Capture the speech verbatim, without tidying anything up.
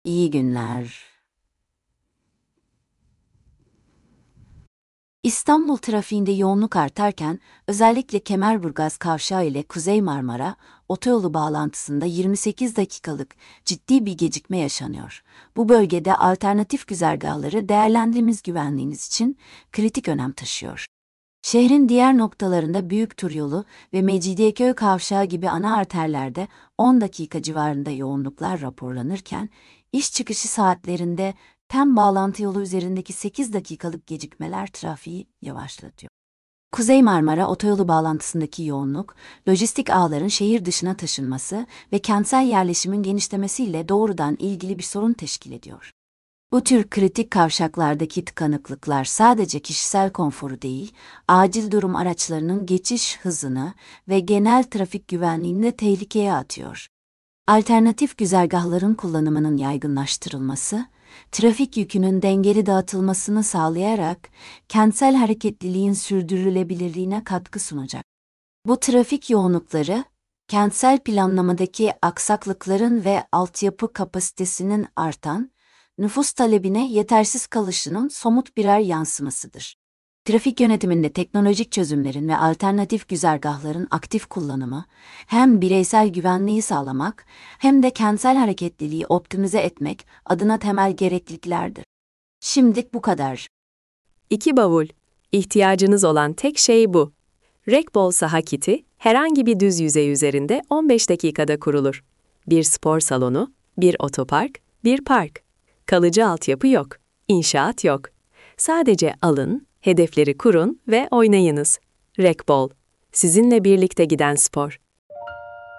İyi günler. İstanbul trafiğinde yoğunluk artarken özellikle Kemerburgaz kavşağı ile Kuzey Marmara otoyolu bağlantısında yirmi sekiz dakikalık ciddi bir gecikme yaşanıyor. Bu bölgede alternatif güzergahları değerlendirmemiz güvenliğiniz için kritik önem taşıyor. Şehrin diğer noktalarında Büyüktur yolu ve Mecidiyeköy kavşağı gibi ana arterlerde on dakika civarında yoğunluklar raporlanırken, iş çıkışı saatlerinde TEM bağlantı yolu üzerindeki sekiz dakikalık gecikmeler trafiği yavaşlatıyor. Kuzey Marmara otoyolu bağlantısındaki yoğunluk, lojistik ağların şehir dışına taşınması ve kentsel yerleşimin genişlemesiyle doğrudan ilgili bir sorun teşkil ediyor. Bu tür kritik kavşaklardaki tıkanıklıklar sadece kişisel konforu değil, acil durum araçlarının geçiş hızını ve genel trafik güvenliğini de tehlikeye atıyor. Alternatif güzergahların kullanımının yaygınlaştırılması, trafik yükünün dengeli dağıtılmasını sağlayarak kentsel hareketliliğin sürdürülebilirliğine katkı sunacak. Bu trafik yoğunlukları, kentsel planlamadaki aksaklıkların ve altyapı kapasitesinin artan, nüfus talebine yetersiz kalışının somut birer yansımasıdır. Trafik yönetiminde teknolojik çözümlerin ve alternatif güzergahların aktif kullanımı, hem bireysel güvenliği sağlamak hem de kentsel hareketliliği optimize etmek adına temel gerekliliklerdir. Şimdilik bu kadar. İki bavul. İhtiyacınız olan tek şey bu. Rekbol saha kiti, herhangi bir düz yüzey üzerinde on beş dakikada kurulur. Bir spor salonu, bir otopark, bir park. Kalıcı altyapı yok, inşaat yok. Sadece alın, hedefleri kurun ve oynayınız. Rekbol, sizinle birlikte giden spor.